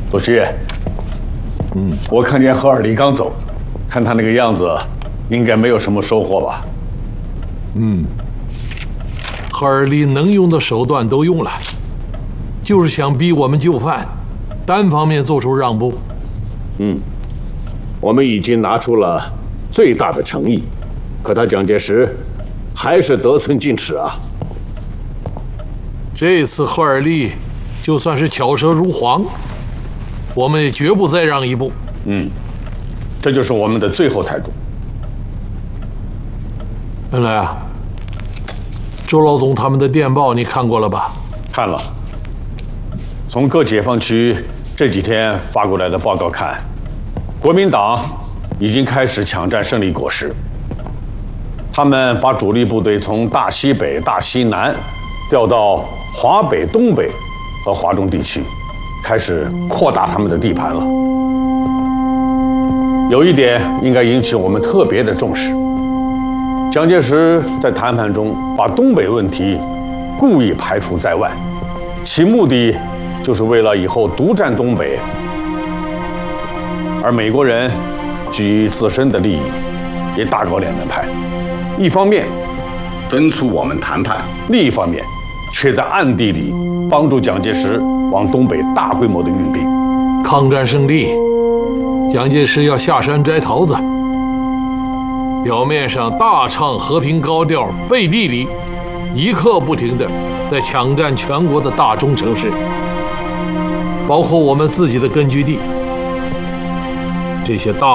左西，我看见赫尔利刚走，看他那个样子，应该没有什么收获吧？ 赫尔利能用的手段都用了，就是想逼我们就范，单方面做出让步。 我们已经拿出了最大的诚意，可他蒋介石还是得寸进尺啊。 这次赫尔利就算是巧舌如簧，我们也绝不再让一步。 这就是我们的最后态度。 恩来啊，周老总他们的电报你看过了吧？ 看了，从各解放区这几天发过来的报告看，国民党已经开始抢占胜利果实。他们把主力部队从大西北、大西南调到华北、东北和华中地区，开始扩大他们的地盘了。有一点应该引起我们特别的重视。蒋介石在谈判中把东北问题故意排除在外，其目的就是为了以后独占东北。而美国人基于自身的利益，也大搞两面派，一方面敦促我们谈判，另一方面却在暗地里帮助蒋介石往东北大规模的运兵。 抗战胜利，蒋介石要下山摘桃子，表面上大唱和平高调，背地里一刻不停地在抢占全国的大中城市，包括我们自己的根据地。这些大